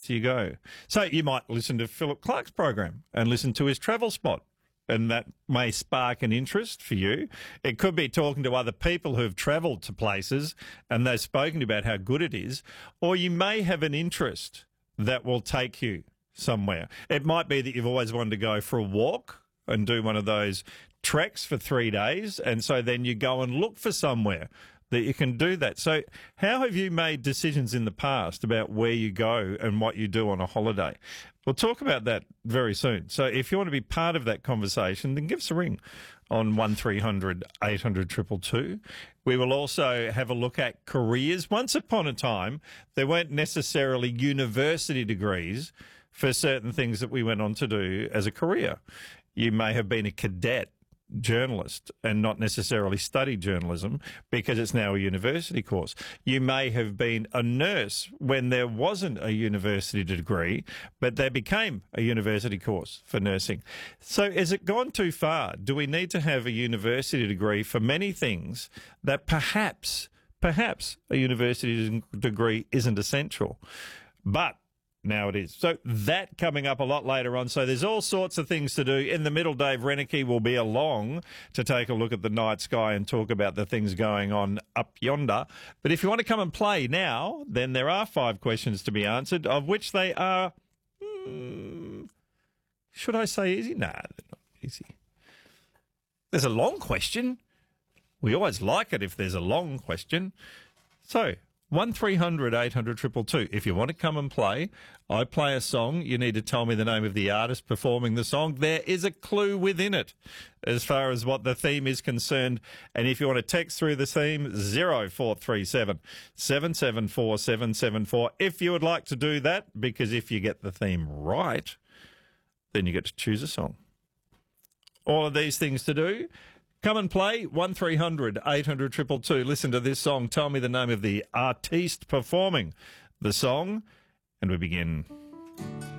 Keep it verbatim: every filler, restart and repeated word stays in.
do you go? So you might listen to Philip Clark's program and listen to his travel spot, and that may spark an interest for you. It could be talking to other people who've travelled to places and they've spoken about how good it is, or you may have an interest that will take you somewhere. It might be that you've always wanted to go for a walk and do one of those treks for three days, and so then you go and look for somewhere that you can do that. So how have you made decisions in the past about where you go and what you do on a holiday? We'll talk about that very soon. So if you want to be part of that conversation, then give us a ring on one three hundred eight hundred two two two. We will also have a look at careers. Once upon a time, there weren't necessarily university degrees for certain things that we went on to do as a career. You may have been a cadet journalist and not necessarily studied journalism because it's now a university course. You may have been a nurse when there wasn't a university degree, but there became a university course for nursing. So has it gone too far? Do we need to have a university degree for many things that perhaps, perhaps a university degree isn't essential? But now it is. So that coming up a lot later on. So there's all sorts of things to do. In the middle, Dave Reneke will be along to take a look at the night sky and talk about the things going on up yonder. But if you want to come and play now, then there are five questions to be answered, of which they are, hmm, should I say easy? Nah, they're not easy. There's a long question. We always like it if there's a long question. So one three hundred eight hundred two two two. If you want to come and play, I play a song. You need to tell me the name of the artist performing the song. There is a clue within it as far as what the theme is concerned. And if you want to text through the theme, zero four three seven seven seven four seven seven four. If you would like to do that, because if you get the theme right, then you get to choose a song. All of these things to do. Come and play, one three hundred eight hundred two two two. Listen to this song. Tell me the name of the artiste performing the song. And we begin